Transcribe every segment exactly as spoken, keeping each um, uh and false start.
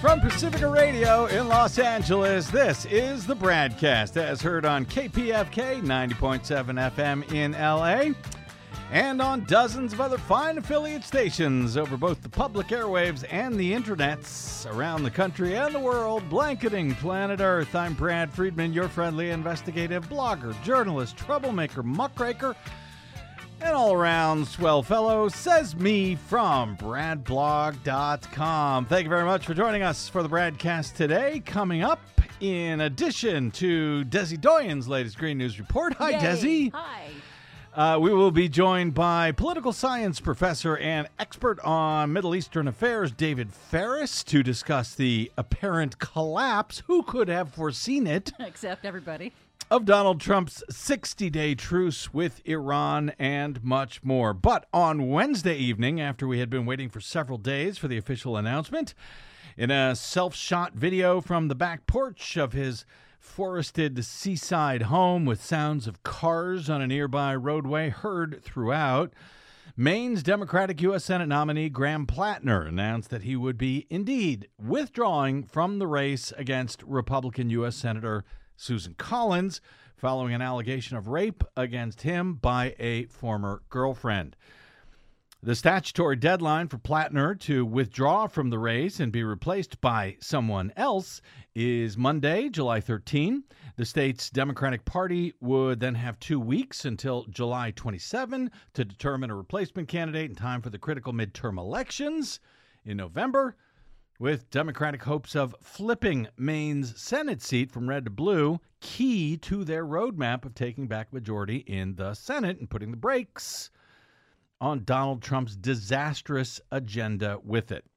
From Pacifica Radio in Los Angeles, this is the Bradcast, as heard on K P F K ninety point seven F M in L A and on dozens of other fine affiliate stations over both the public airwaves and the internets around the country and the world, blanketing planet Earth. I'm Brad Friedman, your friendly investigative blogger, journalist, troublemaker, muckraker, and all-around swell fellow, says me from brad blog dot com. Thank you very much for joining us for the Bradcast today. Coming up, in addition to Desi Doyen's latest Green News Report. Hi, Yay. Desi. Hi. Uh, we will be joined by political science professor and expert on Middle Eastern affairs, David Ferris, to discuss the apparent collapse. Who could have foreseen it? Except everybody. Of Donald Trump's sixty-day truce with Iran and much more. But on Wednesday evening, after we had been waiting for several days for the official announcement, in a self-shot video from the back porch of his forested seaside home with sounds of cars on a nearby roadway heard throughout, Maine's Democratic U S Senate nominee Graham Plattner announced that he would be indeed withdrawing from the race against Republican U S Senator Susan Collins, following an allegation of rape against him by a former girlfriend. The statutory deadline for Plattner to withdraw from the race and be replaced by someone else is Monday, July thirteenth. The state's Democratic Party would then have two weeks until July twenty-seventh to determine a replacement candidate in time for the critical midterm elections in November, with Democratic hopes of flipping Maine's Senate seat from red to blue key to their roadmap of taking back majority in the Senate and putting the brakes on Donald Trump's disastrous agenda with it.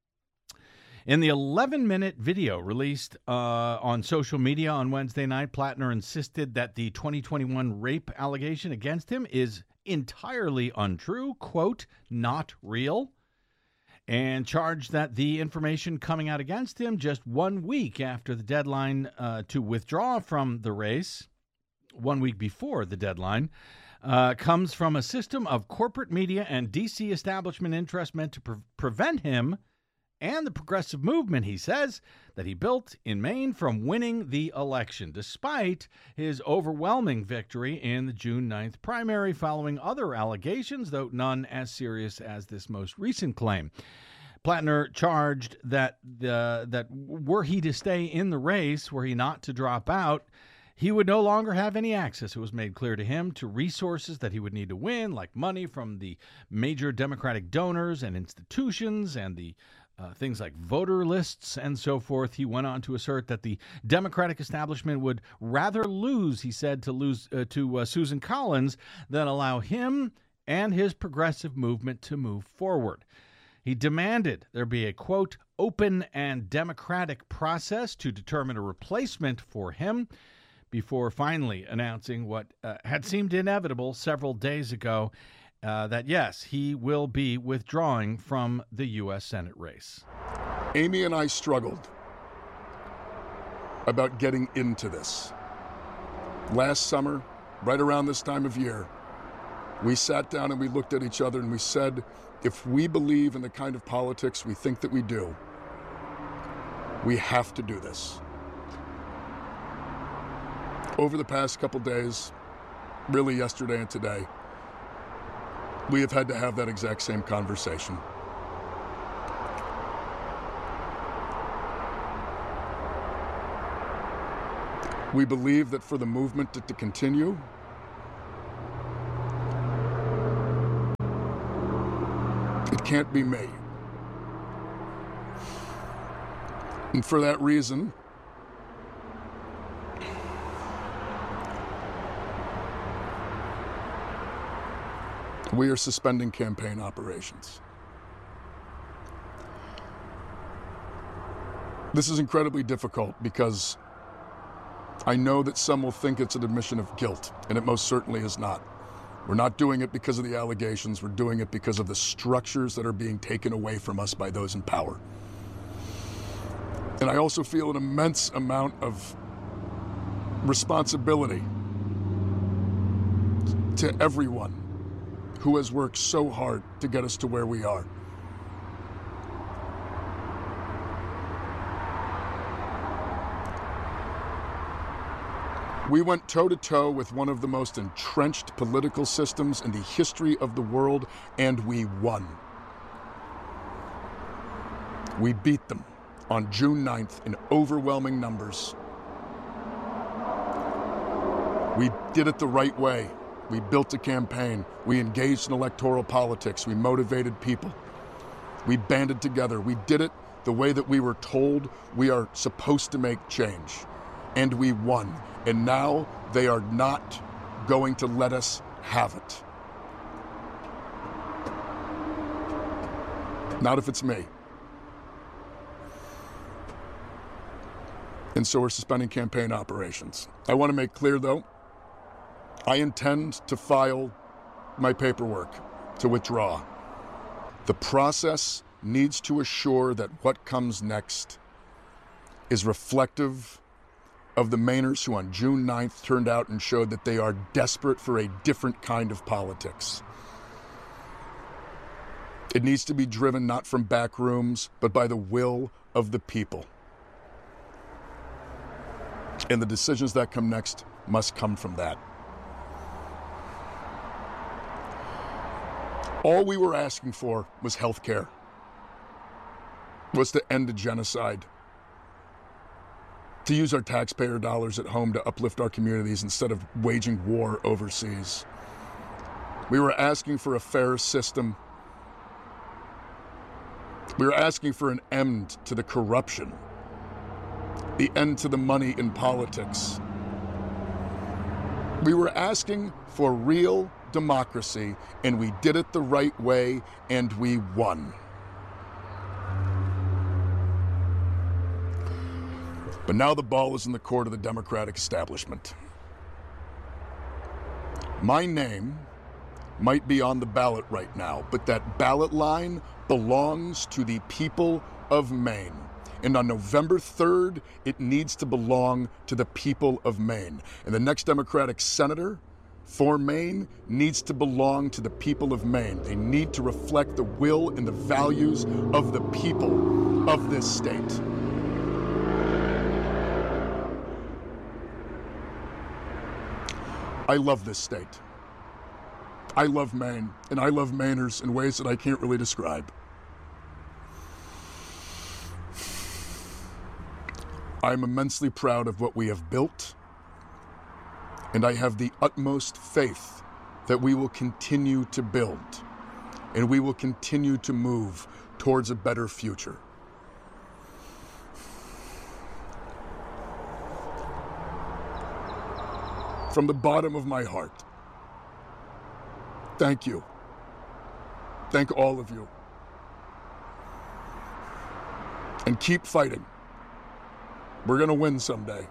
In the eleven-minute video released uh, on social media on Wednesday night, Plattner insisted that the twenty twenty-one rape allegation against him is entirely untrue, quote, not real, and charged that the information coming out against him just one week after the deadline uh, to withdraw from the race, one week before the deadline, uh, comes from a system of corporate media and D C establishment interests meant to pre- prevent him and the progressive movement, he says, that he built in Maine from winning the election, despite his overwhelming victory in the June ninth primary, following other allegations, though none as serious as this most recent claim. Plattner charged that the, that were he to stay in the race, were he not to drop out, he would no longer have any access, it was made clear to him, to resources that he would need to win, like money from the major Democratic donors and institutions and the Uh, things like voter lists and so forth. He went on to assert that the Democratic establishment would rather lose, he said, to lose uh, to uh, Susan Collins than allow him and his progressive movement to move forward. He demanded there be a, quote, open and democratic process to determine a replacement for him before finally announcing what uh, had seemed inevitable several days ago, Uh, that, yes, he will be withdrawing from the U S Senate race. Amy and I struggled about getting into this. Last summer, right around this time of year, we sat down and we looked at each other and we said, if we believe in the kind of politics we think that we do, we have to do this. Over the past couple days, really yesterday and today, we have had to have that exact same conversation. We believe that for the movement to, to continue, it can't be me. And for that reason, we are suspending campaign operations. This is incredibly difficult because I know that some will think it's an admission of guilt, and it most certainly is not. We're not doing it because of the allegations. We're doing it because of the structures that are being taken away from us by those in power. And I also feel an immense amount of responsibility to everyone who has worked so hard to get us to where we are. We went toe-to-toe with one of the most entrenched political systems in the history of the world, and we won. We beat them on June ninth in overwhelming numbers. We did it the right way. We built a campaign. We engaged in electoral politics. We motivated people. We banded together. We did it the way that we were told we are supposed to make change. And we won. And now they are not going to let us have it. Not if it's me. And so we're suspending campaign operations. I want to make clear, though, I intend to file my paperwork to withdraw. The process needs to assure that what comes next is reflective of the Mainers who on June ninth turned out and showed that they are desperate for a different kind of politics. It needs to be driven not from back rooms, but by the will of the people. And the decisions that come next must come from that. All we were asking for was health care, was to end the genocide, to use our taxpayer dollars at home to uplift our communities instead of waging war overseas. We were asking for a fair system. We were asking for an end to the corruption, the end to the money in politics. We were asking for real democracy, and we did it the right way, and we won. But now the ball is in the court of the Democratic establishment. My name might be on the ballot right now, but that ballot line belongs to the people of Maine. And on November third, it needs to belong to the people of Maine. And the next Democratic senator for Maine needs to belong to the people of Maine. They need to reflect the will and the values of the people of this state. I love this state. I love Maine, and I love Mainers in ways that I can't really describe. I'm immensely proud of what we have built, and I have the utmost faith that we will continue to build, and we will continue to move towards a better future. From the bottom of my heart, thank you. Thank all of you. And keep fighting. We're going to win someday.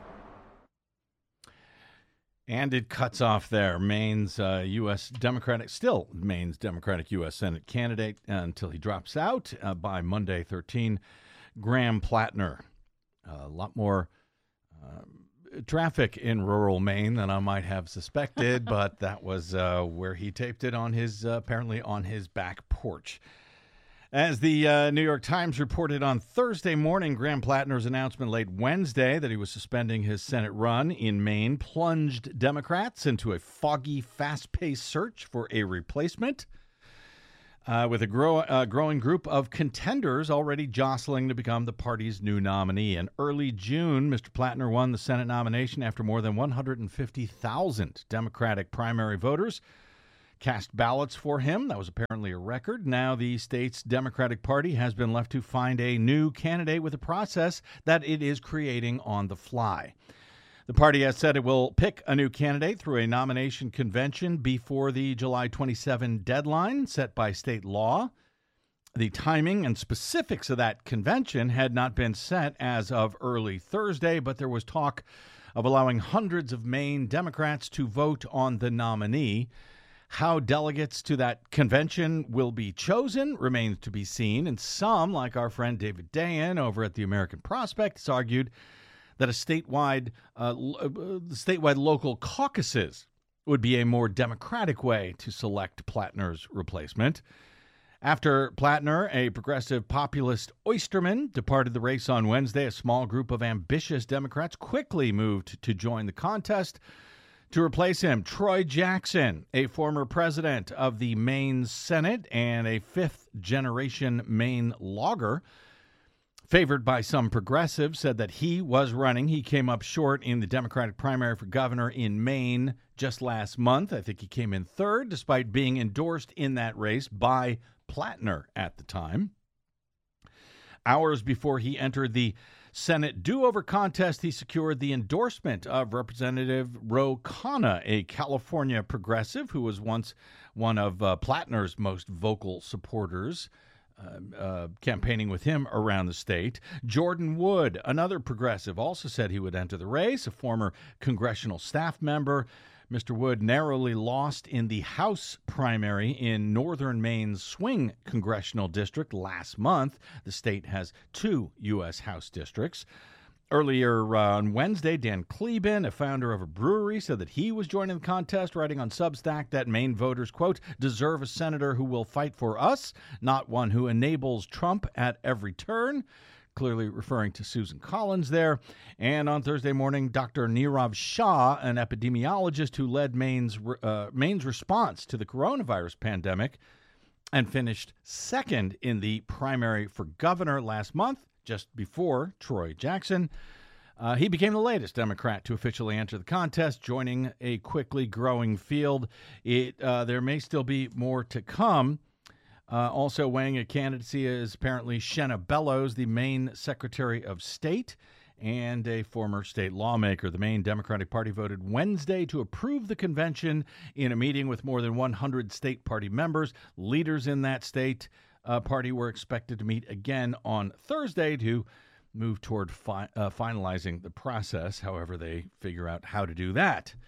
And it cuts off there. Maine's uh, U S Democratic, still Maine's Democratic U S Senate candidate uh, until he drops out uh, by Monday thirteenth, Graham Plattner. Uh, a lot more uh, traffic in rural Maine than I might have suspected, but that was uh, where he taped it on his, uh, apparently on his back porch. As the uh, New York Times reported on Thursday morning, Graham Plattner's announcement late Wednesday that he was suspending his Senate run in Maine plunged Democrats into a foggy, fast-paced search for a replacement, uh, with a grow, uh, growing group of contenders already jostling to become the party's new nominee. In early June, Mister Plattner won the Senate nomination after more than one hundred fifty thousand Democratic primary voters cast ballots for him. That was apparently a record. Now the state's Democratic Party has been left to find a new candidate with a process that it is creating on the fly. The party has said it will pick a new candidate through a nomination convention before the July twenty-seventh deadline set by state law. The timing and specifics of that convention had not been set as of early Thursday, but there was talk of allowing hundreds of Maine Democrats to vote on the nominee. How delegates to that convention will be chosen remains to be seen, and some, like our friend David Dayen over at the American Prospect, has argued that a statewide, uh, statewide local caucuses would be a more democratic way to select Plattner's replacement. After Plattner, a progressive populist oysterman, departed the race on Wednesday, a small group of ambitious Democrats quickly moved to join the contest to replace him. Troy Jackson, a former president of the Maine Senate and a fifth-generation Maine logger, favored by some progressives, said that he was running. He came up short in the Democratic primary for governor in Maine just last month. I think he came in third, despite being endorsed in that race by Plattner at the time. Hours before he entered the Senate do-over contest, he secured the endorsement of Representative Ro Khanna, a California progressive who was once one of uh, Plattner's most vocal supporters, uh, uh, campaigning with him around the state. Jordan Wood, another progressive, also said he would enter the race, a former congressional staff member. Mister Wood narrowly lost in the House primary in northern Maine's swing congressional district last month. The state has two U S House districts. Earlier uh, on Wednesday, Dan Kleben, a founder of a brewery, said that he was joining the contest, writing on Substack that Maine voters, quote, deserve a senator who will fight for us, not one who enables Trump at every turn. Clearly referring to Susan Collins there. And on Thursday morning, Doctor Nirav Shah, an epidemiologist who led Maine's, uh, Maine's response to the coronavirus pandemic and finished second in the primary for governor last month, just before Troy Jackson. Uh, he became the latest Democrat to officially enter the contest, joining a quickly growing field. It, uh, there may still be more to come. Uh, also weighing a candidacy is apparently Shenna Bellows, the Maine Secretary of State and a former state lawmaker. The Maine Democratic Party voted Wednesday to approve the convention in a meeting with more than one hundred state party members. Leaders in that state uh, party were expected to meet again on Thursday to move toward fi- uh, finalizing the process, however they figure out how to do that.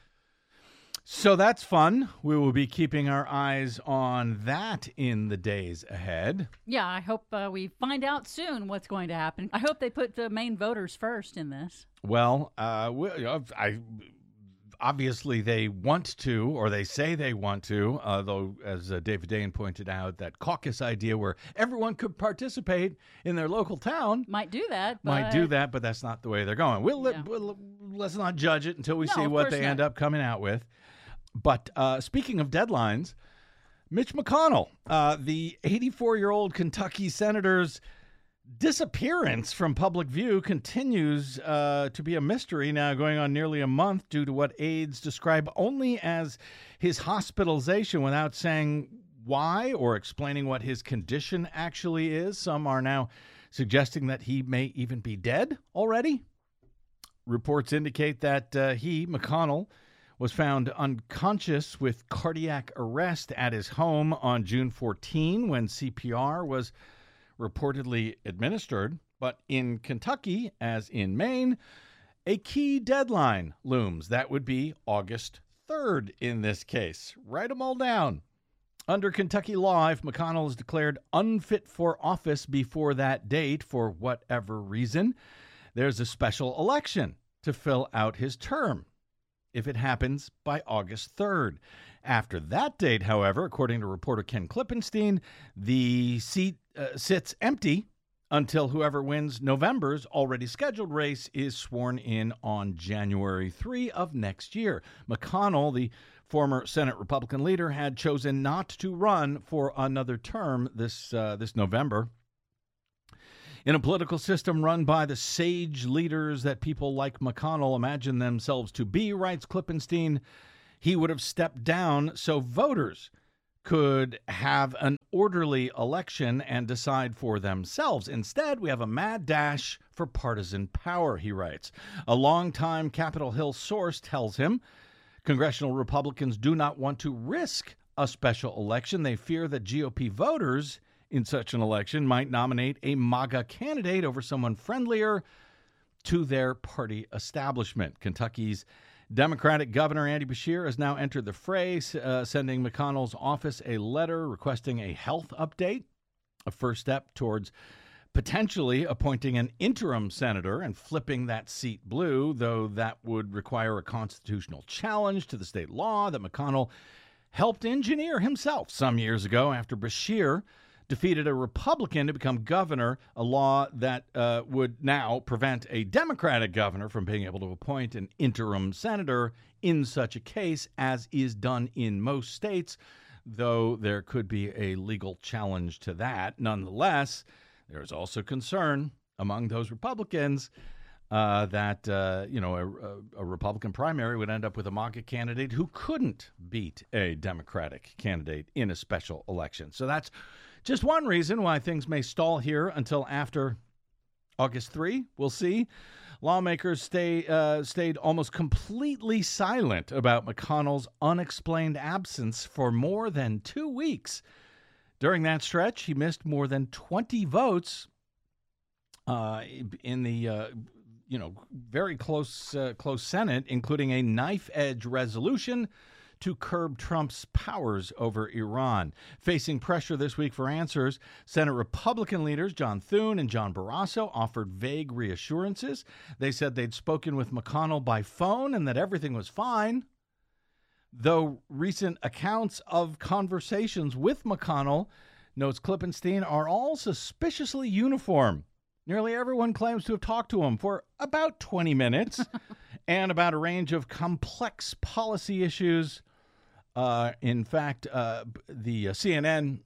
So that's fun. We will be keeping our eyes on that in the days ahead. Yeah, I hope uh, we find out soon what's going to happen. I hope they put the Maine voters first in this. Well, uh, we, I, obviously they want to, or they say they want to, uh, though, as uh, David Dayen pointed out, that caucus idea where everyone could participate in their local town. Might do that. But... Might do that, but that's not the way they're going. We'll, yeah. we'll Let's not judge it until we no, see what they not. end up coming out with. But uh, speaking of deadlines, Mitch McConnell, uh, the eighty-four-year-old Kentucky senator's disappearance from public view continues uh, to be a mystery now, going on nearly a month due to what aides describe only as his hospitalization without saying why or explaining what his condition actually is. Some are now suggesting that he may even be dead already. Reports indicate that uh, he, McConnell, was found unconscious with cardiac arrest at his home on June fourteenth when C P R was reportedly administered. But in Kentucky, as in Maine, a key deadline looms. That would be August third in this case. Write them all down. Under Kentucky law, if McConnell is declared unfit for office before that date for whatever reason, there's a special election to fill out his term, if it happens by August third. After that date, however, according to reporter Ken Klippenstein, the seat uh, sits empty until whoever wins November's already scheduled race is sworn in on January third of next year. McConnell, the former Senate Republican leader, had chosen not to run for another term this uh, this November. In a political system run by the sage leaders that people like McConnell imagine themselves to be, writes Klippenstein, he would have stepped down so voters could have an orderly election and decide for themselves. Instead, we have a mad dash for partisan power, he writes. A longtime Capitol Hill source tells him congressional Republicans do not want to risk a special election. They fear that G O P voters in such an election might nominate a MAGA candidate over someone friendlier to their party establishment. Kentucky's Democratic Governor Andy Beshear has now entered the fray, uh, sending McConnell's office a letter requesting a health update, a first step towards potentially appointing an interim senator and flipping that seat blue, though that would require a constitutional challenge to the state law that McConnell helped engineer himself some years ago after Beshear defeated a Republican to become governor, a law that uh, would now prevent a Democratic governor from being able to appoint an interim senator in such a case, as is done in most states, though there could be a legal challenge to that. Nonetheless, there is also concern among those Republicans uh, that, uh, you know, a, a Republican primary would end up with a MAGA candidate who couldn't beat a Democratic candidate in a special election. So that's just one reason why things may stall here until after August third. We'll see. Lawmakers stay, uh, stayed almost completely silent about McConnell's unexplained absence for more than two weeks. During that stretch, he missed more than twenty votes uh, in the uh, you know very close uh, close Senate, including a knife-edge resolution to curb Trump's powers over Iran. Facing pressure this week for answers, Senate Republican leaders John Thune and John Barrasso offered vague reassurances. They said they'd spoken with McConnell by phone and that everything was fine, though recent accounts of conversations with McConnell, notes Klippenstein, are all suspiciously uniform. Nearly everyone claims to have talked to him for about twenty minutes and about a range of complex policy issues. Uh, in fact, uh, the uh, C N N,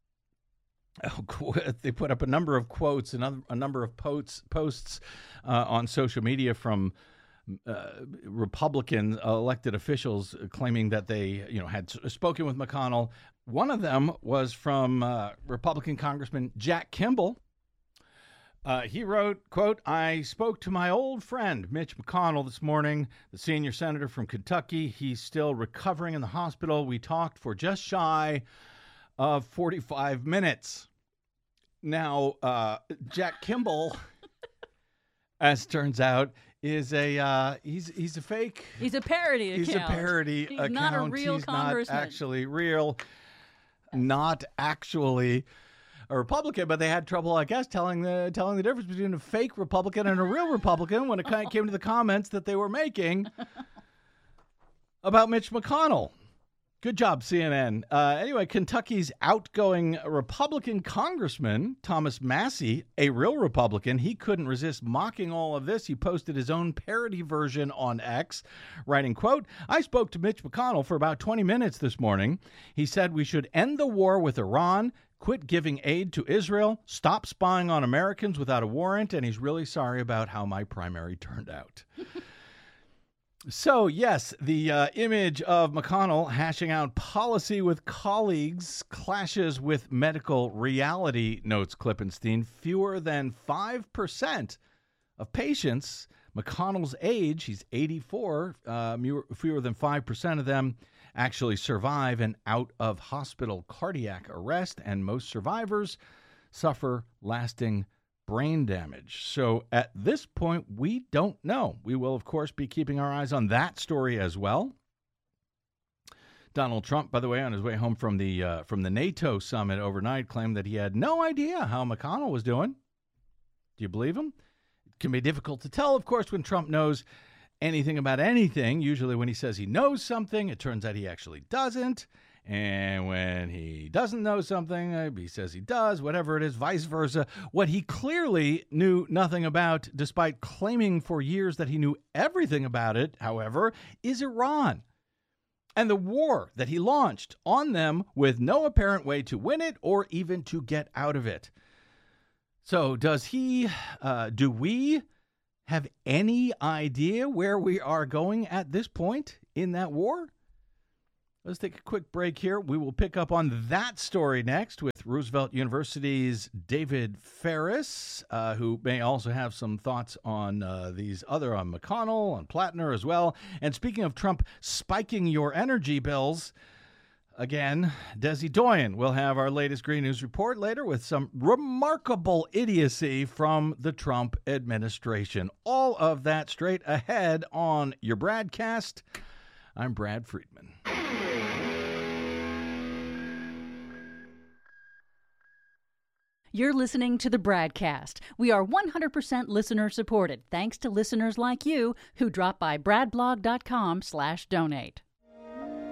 oh, they put up a number of quotes and a number of posts, posts uh, on social media from uh, Republican elected officials claiming that they, you know, had spoken with McConnell. One of them was from uh, Republican Congressman Jack Kimball. Uh, he wrote, quote, "I spoke to my old friend Mitch McConnell this morning, the senior senator from Kentucky. He's still recovering in the hospital. We talked for just shy of forty-five minutes. Now, uh, Jack Kimball, as turns out, is a uh, he's he's a fake. He's a parody account. He's a parody he's account. Not a real he's congressman. Not actually real. Not actually a Republican, but they had trouble, I guess, telling the telling the difference between a fake Republican and a real Republican when it came to the comments that they were making about Mitch McConnell. Good job, C N N. Uh, anyway, Kentucky's outgoing Republican congressman, Thomas Massie, a real Republican, he couldn't resist mocking all of this. He posted his own parody version on X, writing, quote, "I spoke to Mitch McConnell for about twenty minutes this morning. He said we should end the war with Iran, quit giving aid to Israel, stop spying on Americans without a warrant, and he's really sorry about how my primary turned out." So, yes, the uh, image of McConnell hashing out policy with colleagues clashes with medical reality, notes Klippenstein. Fewer than five percent of patients McConnell's age, he's eighty-four, uh, fewer than five percent of them actually survive an out-of-hospital cardiac arrest, and most survivors suffer lasting brain damage. So at this point, we don't know. We will, of course, be keeping our eyes on that story as well. Donald Trump, by the way, on his way home from the uh, from the NATO summit overnight, claimed that he had no idea how McConnell was doing. Do you believe him? It can be difficult to tell, of course, when Trump knows anything about anything. Usually when he says he knows something, it turns out he actually doesn't. And when he doesn't know something, he says he does, whatever it is, vice versa. What he clearly knew nothing about, despite claiming for years that he knew everything about it, however, is Iran and the war that he launched on them with no apparent way to win it or even to get out of it. So does he, uh, do we have any idea where we are going at this point in that war? Let's take a quick break here. We will pick up on that story next with Roosevelt University's David Ferris, uh, who may also have some thoughts on uh, these other, on McConnell, on Plattner as well. And speaking of Trump spiking your energy bills, again, Desi Doyen will have our latest Green News report later with some remarkable idiocy from the Trump administration. All of that straight ahead on your BradCast. I'm Brad Friedman. You're listening to the BradCast. We are one hundred percent listener supported, thanks to listeners like you who drop by bradblog.com slash donate.